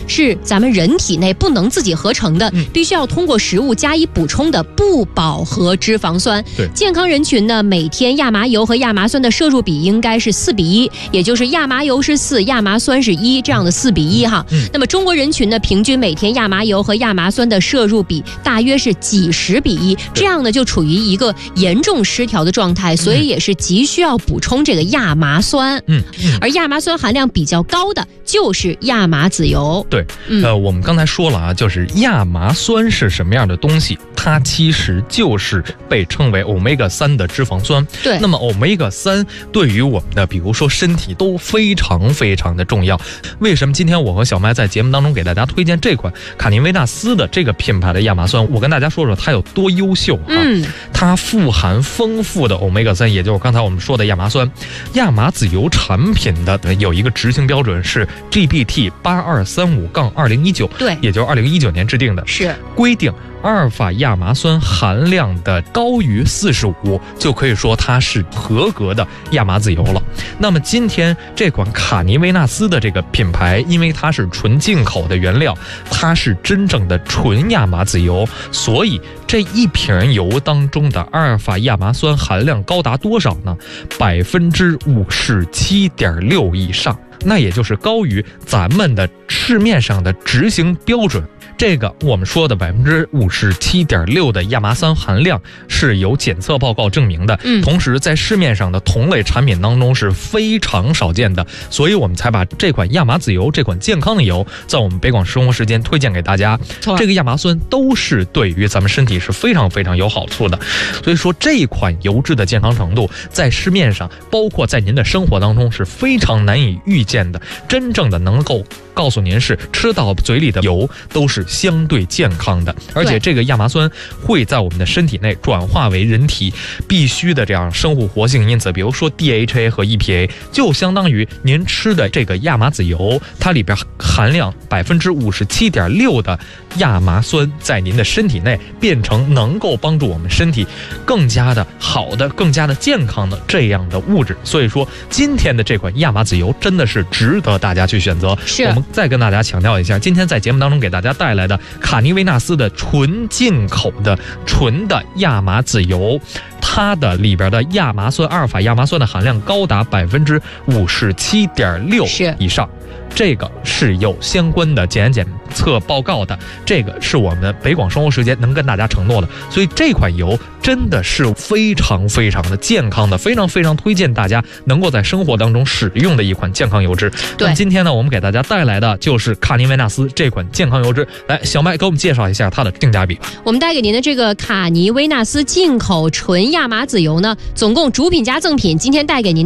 是咱们人体内不能自己合成的，必须要通过食物加以补充的不饱和脂肪酸。 对， 健康人群呢，每天亚麻油和亚麻酸的摄入比应该是4:1，也就是亚麻油是4，亚麻酸是1，这样的4:1哈。那么中国人群呢，平均每天亚麻油和亚麻酸的摄入比大约是几10比1，这样呢就处于一个严重失调的状态，所以也是急需要补充这个亚麻酸。而亚麻酸含量比较高的就是亚麻籽油。 对，我们刚才说了啊，就是亚麻酸是什么样的东西？它其实就是被称为 Omega-3的脂肪酸。 对， 那么 Omega-3对于我们的比如说身体都非常非常的重要。为什么今天我和小麦在节目当中给大家推荐这款卡尼维纳斯的这个品牌的亚麻酸？我跟大家说说它有多优秀啊！它富含丰富的 Omega-3，也就是刚才我们说的亚麻酸。亚麻籽油产品的有一个执行标准是 GPT8235-2019， 对， 也就是2019年制定的， 是规定阿尔法亚麻酸含量的高于45，就可以说它是合格的亚麻籽油了。那么今天这款卡尼维纳斯的这个品牌，因为它是纯进口的原料，它是真正的纯亚麻籽油，所以这一瓶油当中的阿尔法亚麻酸含量高达多少呢？57.6%以上，那也就是高于咱们的市面上的执行标准。这个我们说的57.6%的亚麻酸含量是有检测报告证明的，同时在市面上的同类产品当中是非常少见的，所以我们才把这款亚麻籽油这款健康的油在我们北广生活时间推荐给大家。这个亚麻酸都是对于咱们身体是非常非常有好处的，所以说这款油脂的健康程度在市面上包括在您的生活当中是非常难以预见的，真正的能够告诉您是吃到嘴里的油都是相对健康的，而且这个亚麻酸会在我们的身体内转化为人体必须的这样生物活性因子，比如说 DHA 和 EPA， 就相当于您吃的这个亚麻籽油，它里边含量57.6%的亚麻酸在您的身体内变成能够帮助我们身体更加的好的、更加的健康的这样的物质。所以说今天的这款亚麻籽油真的是值得大家去选择。我们再跟大家强调一下，今天在节目当中给大家带来的卡尼维纳斯的纯进口的纯的亚麻籽油，它的里边的亚麻酸、阿尔法亚麻酸的含量高达57.6%以上。这个是有相关的检测报告的，这个是我们北广生活时间能跟大家承诺的，所以这款油真的是非常非常的健康的，非常非常推荐大家能够在生活当中使用的一款健康油脂。那么今天呢，我们给大家带来的就是卡尼维纳斯这款健康油脂。来，小麦给我们介绍一下它的性价比。 我们带给您的这个卡尼维纳斯进口纯亚麻籽油呢，总共主品加赠品，今天带给您